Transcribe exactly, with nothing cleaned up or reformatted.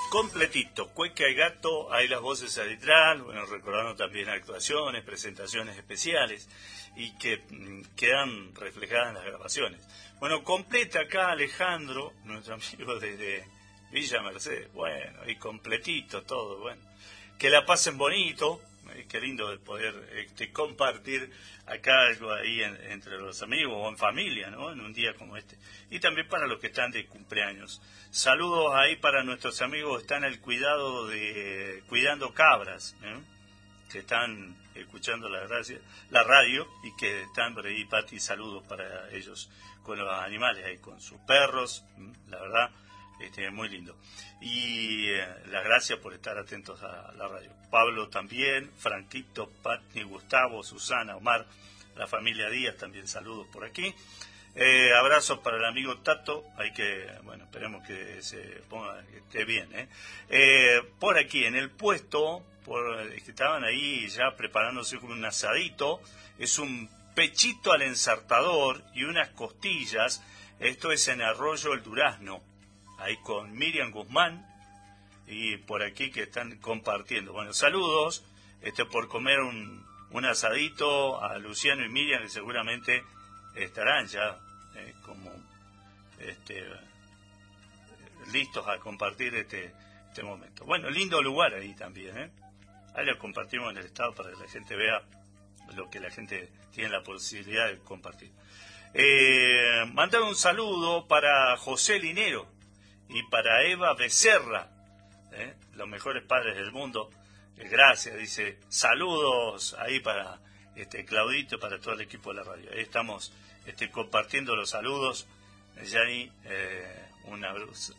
completito, Cueca y Gato, hay las voces detrás, bueno, recordando también actuaciones, presentaciones especiales y que mm, quedan reflejadas en las grabaciones. Bueno, completa acá Alejandro, nuestro amigo desde Villa Mercedes, bueno, y completito todo, bueno, que la pasen bonito, eh, qué lindo el poder este, compartir acá algo ahí en, entre los amigos o en familia, ¿no? En un día como este. Y también para los que están de cumpleaños. Saludos ahí para nuestros amigos que están al cuidado de cuidando cabras, ¿eh? Que están escuchando la, gracia, la radio y que están por ahí, Pati, saludos para ellos con los animales ahí, con sus perros, ¿eh? La verdad, este, muy lindo. Y eh, las gracias por estar atentos a la radio. Pablo también, Franquito, Pati, Gustavo, Susana, Omar, la familia Díaz también saludos por aquí. Eh, abrazos para el amigo Tato, hay que, bueno, esperemos que se ponga, que esté bien, ¿eh? Eh, por aquí, en el puesto, por, que estaban ahí ya preparándose con un asadito, es un pechito al ensartador y unas costillas, esto es en Arroyo El Durazno, ahí con Miriam Guzmán, y por aquí que están compartiendo. Bueno, saludos, este, por comer un, un asadito a Luciano y Miriam, que seguramente estarán ya eh, como este, listos a compartir este, este momento. Bueno, lindo lugar ahí también, ¿eh? Ahí lo compartimos en el estado para que la gente vea lo que la gente tiene la posibilidad de compartir. Eh, mandar un saludo para José Linero y para Eva Becerra, ¿eh? Los mejores padres del mundo. Eh, gracias, dice, saludos ahí para este Claudito, para todo el equipo de la radio. Ahí estamos este, compartiendo los saludos. Ya ahí, eh, una